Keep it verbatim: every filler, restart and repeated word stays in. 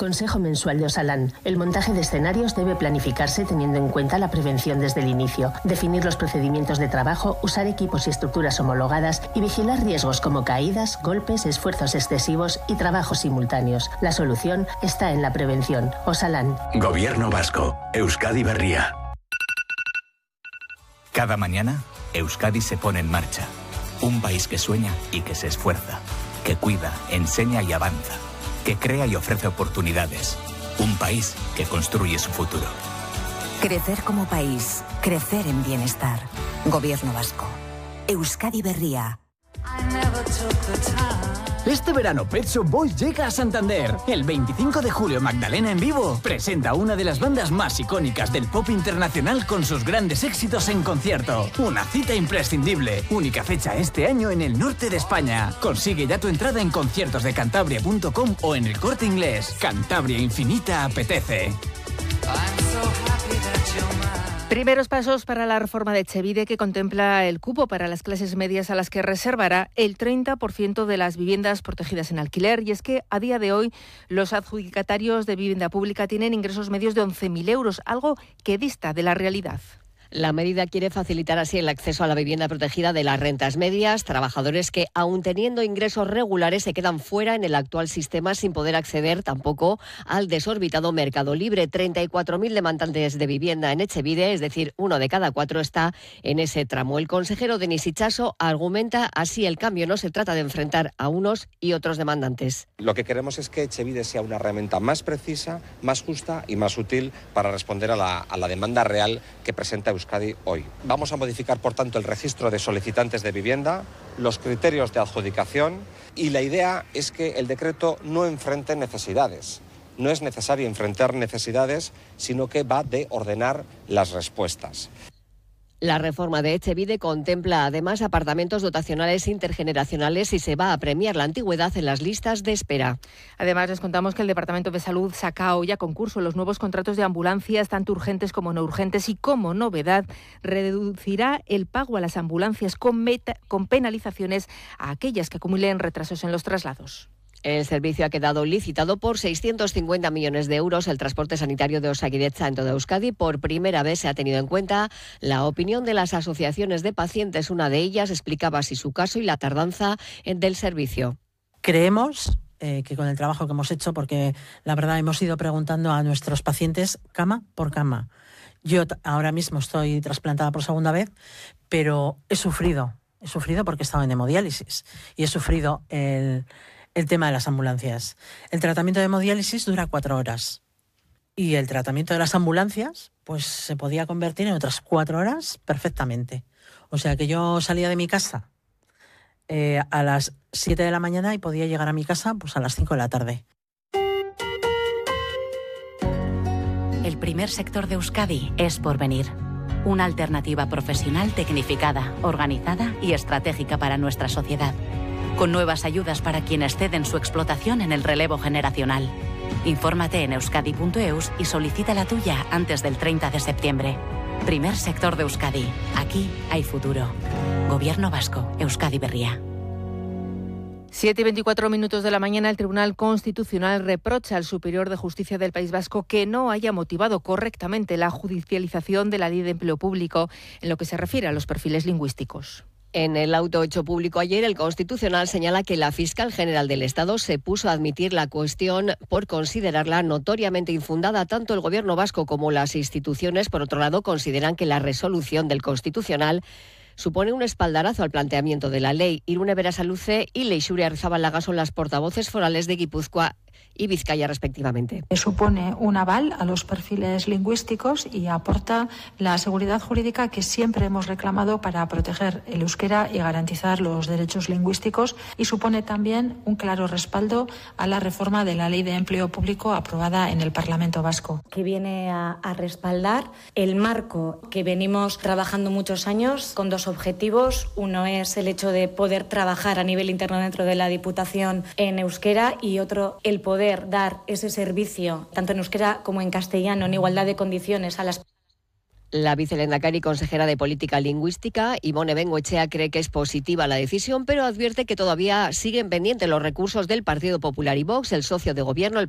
Consejo mensual de Osalan. El montaje de escenarios debe planificarse teniendo en cuenta la prevención desde el inicio, definir los procedimientos de trabajo, usar equipos y estructuras homologadas y vigilar riesgos como caídas, golpes, esfuerzos excesivos y trabajos simultáneos. La solución está en la prevención. Osalan. Gobierno vasco. Euskadi Berria. Cada mañana, Euskadi se pone en marcha. Un país que sueña y que se esfuerza, que cuida, enseña y avanza, que crea y ofrece oportunidades. Un país que construye su futuro. Crecer como país, crecer en bienestar. Gobierno vasco. Euskadi Berria. Este verano Pet Shop Boys llega a Santander. El veinticinco de julio Magdalena en vivo presenta una de las bandas más icónicas del pop internacional con sus grandes éxitos en concierto. Una cita imprescindible. Única fecha este año en el norte de España. Consigue ya tu entrada en conciertos de cantabria punto com o en el Corte Inglés. Cantabria Infinita apetece. Primeros pasos para la reforma de Etxebide, que contempla el cupo para las clases medias a las que reservará el treinta por ciento de las viviendas protegidas en alquiler. Y es que a día de hoy los adjudicatarios de vivienda pública tienen ingresos medios de once mil euros, algo que dista de la realidad. La medida quiere facilitar así el acceso a la vivienda protegida de las rentas medias, trabajadores que, aun teniendo ingresos regulares, se quedan fuera en el actual sistema sin poder acceder tampoco al desorbitado mercado libre. treinta y cuatro mil demandantes de vivienda en Etxebide, es decir, uno de cada cuatro está en ese tramo. El consejero Denis Itxaso argumenta así el cambio no se trata de enfrentar a unos y otros demandantes. Lo que queremos es que Etxebide sea una herramienta más precisa, más justa y más útil para responder a la, a la demanda real que presenta Euskadi hoy. Vamos a modificar, por tanto, el registro de solicitantes de vivienda, los criterios de adjudicación y la idea es que el decreto no enfrente necesidades. No es necesario enfrentar necesidades, sino que va de ordenar las respuestas. La reforma de Etxebide contempla además apartamentos dotacionales intergeneracionales y se va a premiar la antigüedad en las listas de espera. Además, les contamos que el Departamento de Salud saca hoy a concurso los nuevos contratos de ambulancias, tanto urgentes como no urgentes, y como novedad, reducirá el pago a las ambulancias con, meta, con penalizaciones a aquellas que acumulen retrasos en los traslados. El servicio ha quedado licitado por seiscientos cincuenta millones de euros. El transporte sanitario de Osakidetza en toda Euskadi. Por primera vez se ha tenido en cuenta la opinión de las asociaciones de pacientes. Una de ellas explicaba así su caso y la tardanza del servicio. Creemos eh, que con el trabajo que hemos hecho, porque la verdad hemos ido preguntando a nuestros pacientes cama por cama. Yo t- ahora mismo estoy trasplantada por segunda vez, pero he sufrido, he sufrido porque he estado en hemodiálisis y he sufrido el... El tema de las ambulancias. El tratamiento de hemodiálisis dura cuatro horas. Y el tratamiento de las ambulancias, pues se podía convertir en otras cuatro horas perfectamente. O sea que yo salía de mi casa eh, a las siete de la mañana y podía llegar a mi casa pues a las cinco de la tarde. El primer sector de Euskadi es Porvenir. Una alternativa profesional tecnificada, organizada y estratégica para nuestra sociedad. Con nuevas ayudas para quienes ceden su explotación en el relevo generacional. Infórmate en euskadi punto eus y solicita la tuya antes del treinta de septiembre. Primer sector de Euskadi. Aquí hay futuro. Gobierno vasco. Euskadi Berria. siete y veinticuatro minutos de la mañana, el Tribunal Constitucional reprocha al Superior de Justicia del País Vasco que no haya motivado correctamente la judicialización de la Ley de Empleo Público en lo que se refiere a los perfiles lingüísticos. En el auto hecho público ayer, el Constitucional señala que la Fiscal General del Estado se puso a admitir la cuestión por considerarla notoriamente infundada. Tanto el Gobierno vasco como las instituciones, por otro lado, consideran que la resolución del Constitucional supone un espaldarazo al planteamiento de la ley. Irune Berasaluze y Leixuri Arrizabalaga son las portavoces forales de Guipúzcoa y Vizcaya, respectivamente. Supone un aval a los perfiles lingüísticos y aporta la seguridad jurídica que siempre hemos reclamado para proteger el euskera y garantizar los derechos lingüísticos, y supone también un claro respaldo a la reforma de la Ley de Empleo Público aprobada en el Parlamento Vasco. Que viene a, a respaldar el marco que venimos trabajando muchos años con dos objetivos. Uno es el hecho de poder trabajar a nivel interno dentro de la Diputación en euskera, y otro el poder dar ese servicio tanto en euskera como en castellano en igualdad de condiciones a las. La vicelehendakari y consejera de Política Lingüística, Ivone Bengoechea, cree que es positiva la decisión, pero advierte que todavía siguen pendientes los recursos del Partido Popular y Vox. El socio de gobierno, el